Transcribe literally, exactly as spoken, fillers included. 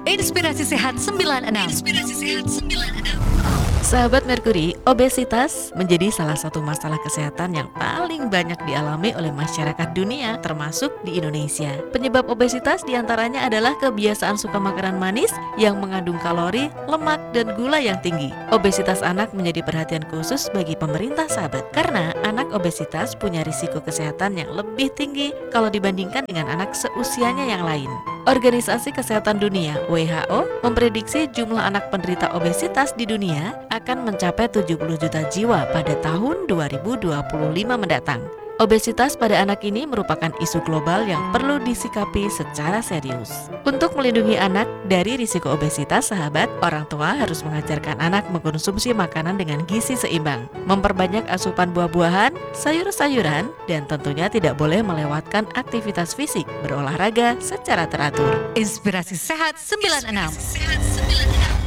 Inspirasi Sehat sembilan puluh enam. Inspirasi Sehat sembilan puluh enam. Sahabat Merkuri, obesitas menjadi salah satu masalah kesehatan yang paling banyak dialami oleh masyarakat dunia, termasuk di Indonesia. Penyebab obesitas diantaranya adalah kebiasaan suka makanan manis yang mengandung kalori, lemak, dan gula yang tinggi. Obesitas anak menjadi perhatian khusus bagi pemerintah, sahabat, karena anak obesitas punya risiko kesehatan yang lebih tinggi kalau dibandingkan dengan anak seusianya yang lain. Organisasi Kesehatan Dunia W H O memprediksi jumlah anak penderita obesitas di dunia akan mencapai tujuh puluh juta jiwa pada tahun dua ribu dua puluh lima mendatang. Obesitas pada anak ini merupakan isu global yang perlu disikapi secara serius. Untuk melindungi anak dari risiko obesitas, sahabat, orang tua harus mengajarkan anak mengkonsumsi makanan dengan gizi seimbang, memperbanyak asupan buah-buahan, sayur-sayuran, dan tentunya tidak boleh melewatkan aktivitas fisik, berolahraga secara teratur. Inspirasi Sehat sembilan puluh enam. Sehat sembilan puluh enam.